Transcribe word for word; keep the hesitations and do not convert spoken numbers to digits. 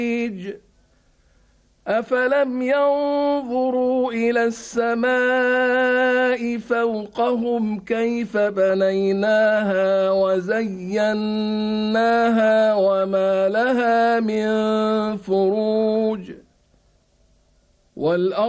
أفلم ينظروا إلى السماء فوقهم كيف بنيناها وزيناها وما لها من فروج والأرض